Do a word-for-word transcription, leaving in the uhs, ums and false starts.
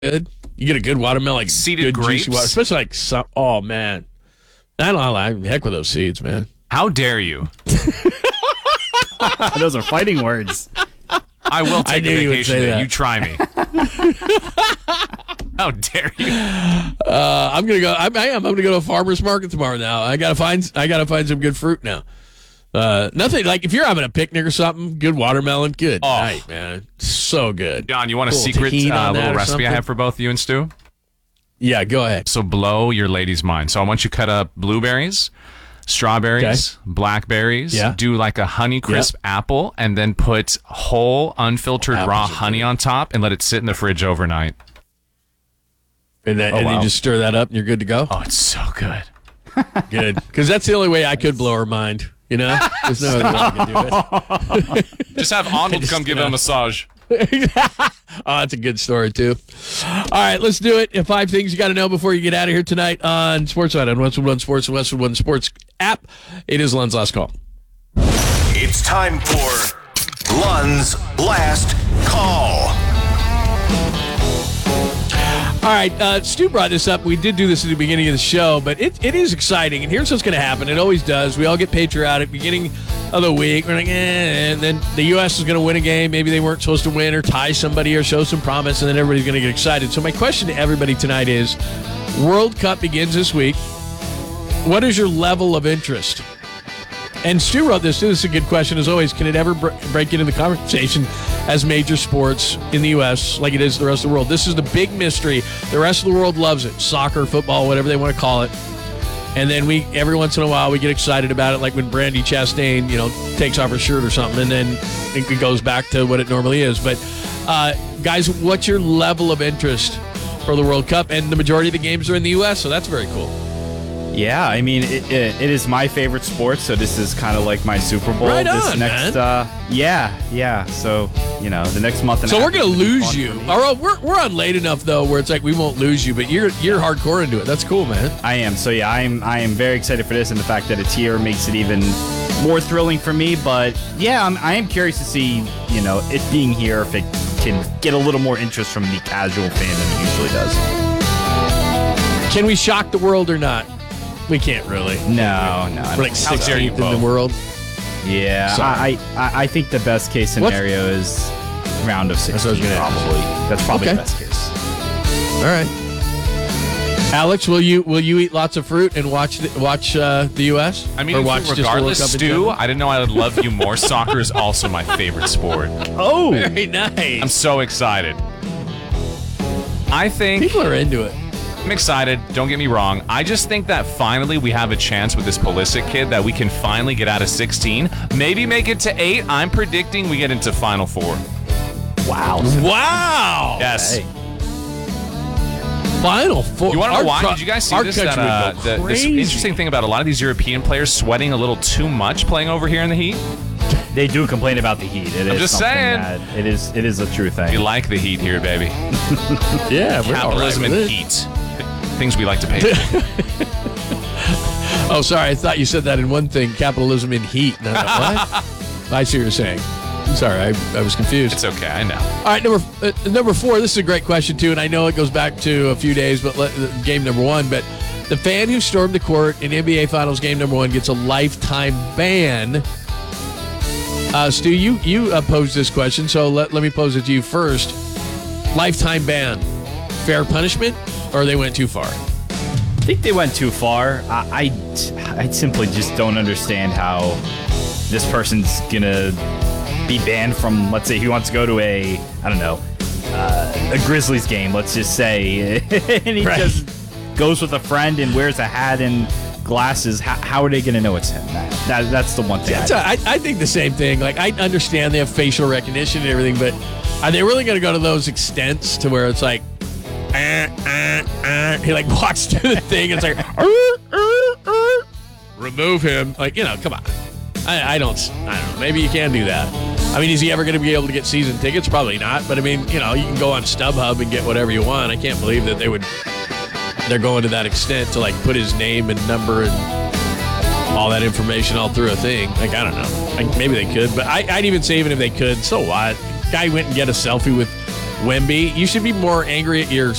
good. You get a good watermelon, like seeded good grapes, juicy water, especially like some. Oh man, I don't like heck with those seeds, man. How dare you? Those are fighting words. I will take I knew a you would vacation say day. that. You try me. How dare you? Uh, I'm gonna go. I, I am. I'm gonna go to a farmer's market tomorrow. Now I gotta find. I gotta find some good fruit now. Uh, nothing like if you're having a picnic or something. Good watermelon. Good Oh. night, man. So good. John, you want a Cool. secret Tahini uh, on that little or recipe something? I have for both you and Stu? Yeah, go ahead. So blow your lady's mind. So I want you to cut up blueberries, strawberries, blackberries. Yeah. Do like a honey crisp apple, and then put whole unfiltered Apples raw are honey good. on top, and let it sit in the fridge overnight. And, then, Oh, and wow. you just stir that up, and you're good to go. Oh, it's so good. Good, because that's the only way I could blow her mind. You know, there's no other way I can do it. Just have Arnold Just, come give you it a know. massage. Oh, that's a good story, too. All right, let's do it. Five things you got to know before you get out of here tonight on SportsNet on Westwood One Sports and Westwood One Sports app. It is Lund's Last Call. It's time for Lund's Last Call. All right, uh, Stu brought this up. We did do this at the beginning of the show, but it, it is exciting. And here's what's going to happen. It always does. We all get patriotic beginning of the week. We're like, eh, and then the U S is going to win a game. Maybe they weren't supposed to win or tie somebody or show some promise, and then everybody's going to get excited. So my question to everybody tonight is, World Cup begins this week. What is your level of interest? And Stu wrote this, too. This is a good question, as always. Can it ever br- break into the conversation as major sports in the U S like it is the rest of the world? This is the big mystery. The rest of the world loves it. Soccer, football, whatever they want to call it. And then we, every once in a while, we get excited about it, like when Brandy Chastain, you know, takes off her shirt or something, and then it goes back to what it normally is. But, uh, guys, what's your level of interest for the World Cup? And the majority of the games are in the U S, so that's very cool. Yeah, I mean, it, it, it is my favorite sport, so this is kind of like my Super Bowl. Right this on, next, man. Uh, yeah, yeah. So, you know, the next month and So a half we're gonna is gonna be lose fun you. for me. All right, we're we're on late enough though, where it's like we won't lose you, but you're you're hardcore into it. That's cool, man. I am. So yeah, I'm I am very excited for this, and the fact that it's here makes it even more thrilling for me. But yeah, I'm, I am curious to see, you know, it being here, if it can get a little more interest from the casual fan than it usually does. Can we shock the world or not? We can't really. No, no. I We're like don't think so. dare you sixteenth in the both. world. Yeah, Sorry. I, I I think the best case scenario is round of That's what I was sixteen. gonna ask. Probably that's probably Okay. the best case. All right. Alex, will you will you eat lots of fruit and watch the, watch uh, the U S? I mean, or watch just the World regardless, Cup in Stu, general? I didn't know I would love you more. Soccer is also my favorite sport. Oh, Very nice. I'm so excited. I think People are into it. I'm excited. Don't get me wrong. I just think that finally we have a chance with this Pulisic kid that we can finally get out of sixteen. Maybe make it to eight. I'm predicting we get into Final Four. wow. Wow. Yes. Hey. Final four. You want to know Our why? co- Did you guys see our this? That, country would uh, go the, this crazy. interesting thing about a lot of these European players sweating a little too much playing over here in the heat. They do complain about the heat. It I'm is just something saying. that it is it is a true We thing. like the heat here, baby. Yeah, we're all right Capitalism with and it. heat. Things we like to pay for. Oh, sorry. I thought you said that in one thing. Capitalism in heat. And I thought, what? I see what you're saying. Sorry, I, I was confused. It's okay. I know. All right, number uh, number four. This is a great question too, and I know it goes back to a few days, but let, uh, game number one. But the fan who stormed the court in N B A Finals game number one gets a lifetime ban. Uh, Stu, you you uh, posed this question, so let let me pose it to you first. Lifetime ban, fair punishment, or they went too far? I think they went too far. I, I I simply just don't understand how this person's gonna be banned from. Let's say he wants to go to a I don't know uh, a Grizzlies game. Let's just say, and he Right. just goes with a friend and wears a hat and glasses. How, how are they gonna know it's him? That, that that's the one thing. That's I, a, I, I think the same thing. Like, I understand they have facial recognition and everything, but are they really going to go to those extents to where it's like, uh, uh, uh, he like walks to the thing and it's like, uh, uh, uh, remove him. Like, you know, come on. I, I don't, I don't know. Maybe you can do that. I mean, is he ever going to be able to get season tickets? Probably not. But I mean, you know, you can go on StubHub and get whatever you want. I can't believe that they would, they're going to that extent to like put his name and number and all that information all through a thing. Like, I don't know. Like, maybe they could, but I, I'd even say even if they could, so what? Guy went and get a selfie with Wemby. You should be more angry at your